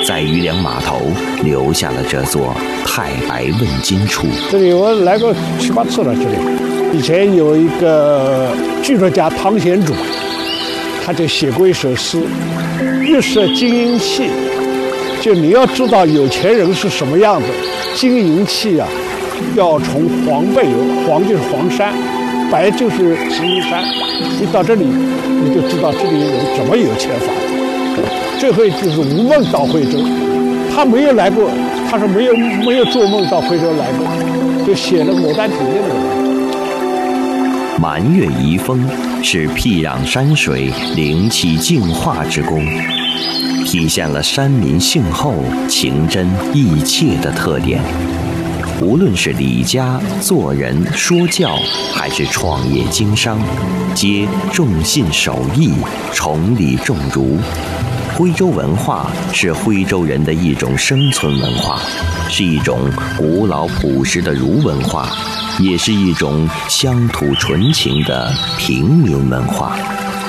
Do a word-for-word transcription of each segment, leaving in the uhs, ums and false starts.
在余梁码头留下了这座太白问津处。 这里我来过七八次了。这里以前有一个剧作家汤显祖，他就写过一首诗：日摄金银器。就你要知道有钱人是什么样子，金银器啊，要从黄背有，黄就是黄山，白就是石英山。你到这里，你就知道这里人怎么有钱法。这回就是吴孟到徽州，他没有来过，他说没有没有做梦到徽州来过，就写了《牡丹亭》的那个。 满月遗风是僻壤山水灵气净化之功，体现了山民性厚、情真意切的特点。无论是理家、做人、说教，还是创业经商，皆重信守义、崇礼重儒。徽州文化是徽州人的一种生存文化，是一种古老朴实的儒文化，也是一种乡土纯情的平民文化。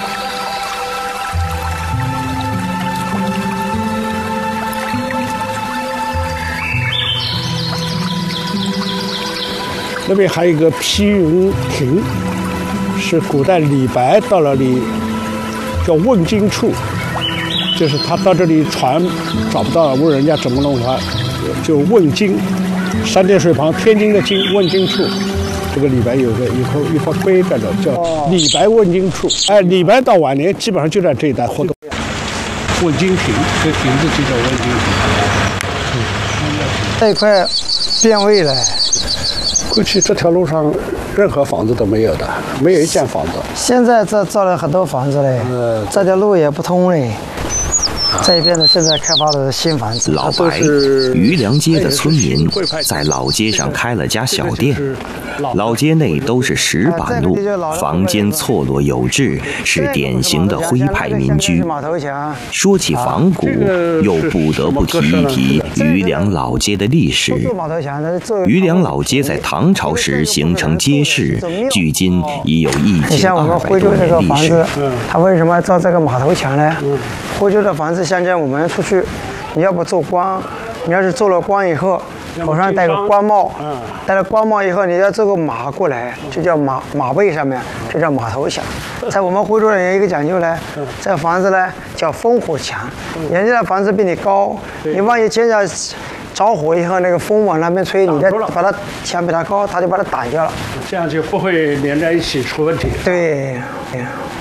那边还有一个披云亭，是古代李白到了里叫问津处，就是他到这里船找不到了，问人家怎么弄他，就问津，三点水旁天津的津，问津处。这个李白有个一块一块碑在这，叫李白问津处。哎，李白到晚年基本上就在这一带活动。问津亭，这亭子就叫问津亭。 这一块变味了。 过去这条路上任何房子都没有的，没有一间房子。 现在这造了很多房子嘞，呃、这条路也不通嘞。这边呢，现在开发的新房子。 老白，余梁街的村民在老街上开了家小店。老街内都是石板路，房间错落有致，是典型的徽派民居。说起仿古，又不得不提一提余梁老街的历史。余梁老街在唐朝时形成街市，距今已有一千二百多年历史。 它为什么要造这个码头墙呢？徽州的房子，现在我们出去，你要不做官，你要是做了官以后，头上戴个官帽，戴了官帽以后，你要做个马过来，就叫马马背上面，这叫码头墙。在我们徽州人有一个讲究呢，这房子呢叫烽火墙，人家的房子比你高，你万一见着着火以后，那个风往那边吹，你再把它墙比它高，它就把它挡掉了， 这样就不会连在一起出问题。 对，对。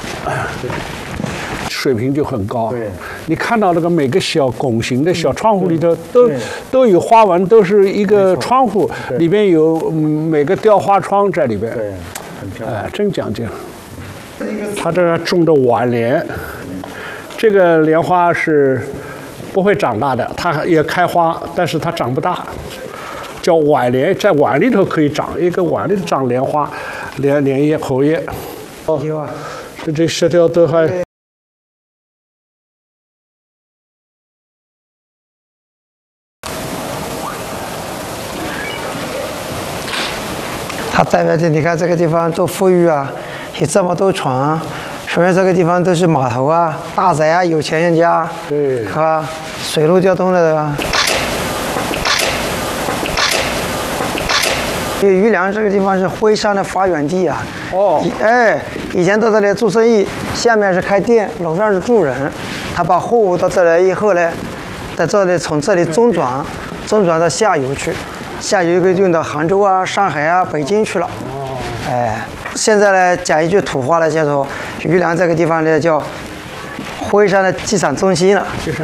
水平就很高。对，你看到那个每个小拱形的小窗户里头都都有花纹，都是一个窗户，里边有、嗯、每个雕花窗在里边。对，很漂亮。哎、呃，真讲究。他这个种的晚莲，这个莲花是不会长大的，它也开花，但是它长不大，叫晚莲，在碗里头可以长，一个碗里头长莲花，莲莲叶、荷叶。哦，这这十条都还。 它代表着你看这个地方多富裕啊，有这么多船，说明这个地方都是码头啊、大宅啊、有钱人家，对，是吧？水陆交通的，对吧？因为余梁这个地方是徽商的发源地啊。哦。哎，以前到这里做生意，下面是开店，楼上是住人。他把货物到这来以后呢，在这里从这里中转，中转到下游去。下游可以运到杭州啊、上海啊、北京去了。哦，哎，现在呢，讲一句土话来叫做，余梁这个地方呢叫徽商的集散中心了。 就是。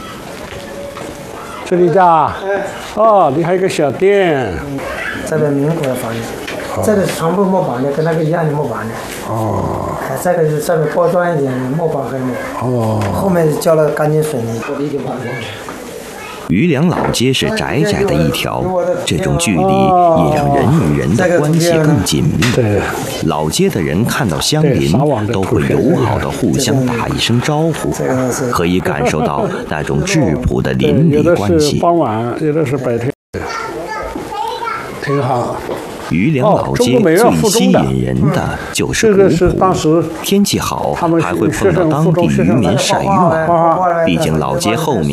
这里家，哦，你还有个小店。 嗯，这个民国的房子，这个是全部木板的，跟那个一样的木板的。哦。哎，这个是上面包装一点的木板和木。哦。后面浇了钢筋水泥。 余梁老街是窄窄的一条，这种距离也让人与人的关系更紧密。老街的人看到乡邻都会友好的互相打一声招呼，可以感受到那种质朴的邻里关系。 有的是傍晚，有的是白天，挺好。 余梁老街最吸引人的就是古朴，天气好还会碰到当地渔民晒鱼网，毕竟老街后面